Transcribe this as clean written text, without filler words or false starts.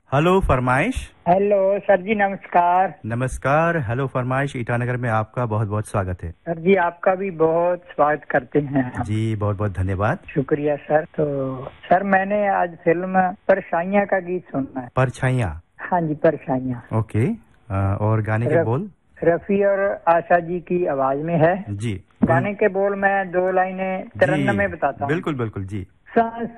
Hello फरमाइश। Hello sir जी, नमस्कार। नमस्कार। हेलो फरमाइश ईटानगर में आपका बहुत बहुत स्वागत है। सर जी, आपका भी बहुत स्वागत करते हैं हम। जी बहुत बहुत धन्यवाद। शुक्रिया सर। तो सर, मैंने आज फिल्म परछाइयाँ का गीत सुना है। परछाइयाँ? हाँ जी, परछाइयाँ। ओके। और गाने के बोल? रफी और आशा जी की आवाज में है जी। गाने के बोल। मैं 2 लाइनें तरन्नुम में बताता हूँ। बिल्कुल बिल्कुल जी। सांस